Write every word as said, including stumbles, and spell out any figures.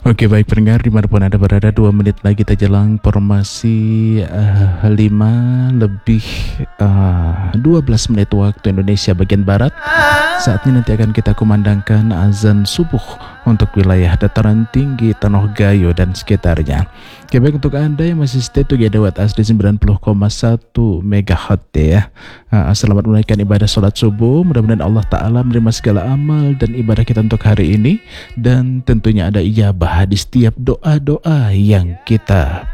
Oke, baik pendengar dimanapun Anda berada, dua menit lagi kita jelang formasi uh, lima lebih uh, dua belas menit waktu Indonesia bagian Barat. Saatnya nanti akan kita kumandangkan azan subuh untuk wilayah dataran tinggi Tanah Gayo dan sekitarnya. Oke, baik untuk Anda yang masih stay together with us di sembilan puluh koma satu megahertz ya. Uh, selamat menunaikan ibadah sholat subuh. Mudah-mudahan Allah Ta'ala menerima segala amal dan ibadah kita untuk hari ini. Dan tentunya ada ijabah di setiap doa-doa yang kita